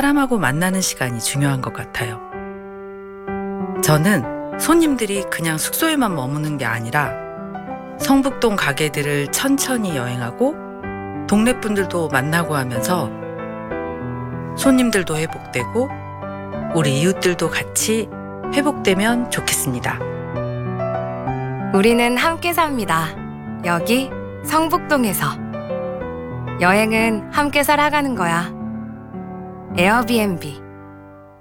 사람하고 만나는 시간이 중요한 것 같아요. 저는 손님들이 그냥 숙소에만 머무는 게 아니라 성북동 가게들을 천천히 여행하고 동네 분들도 만나고 하면서 손님들도 회복되고 우리 이웃들도 같이 회복되면 좋겠습니다. 우리는 함께 삽니다. 여기 성북동에서. 여행은 함께 살아가는 거야. 에어비앤비.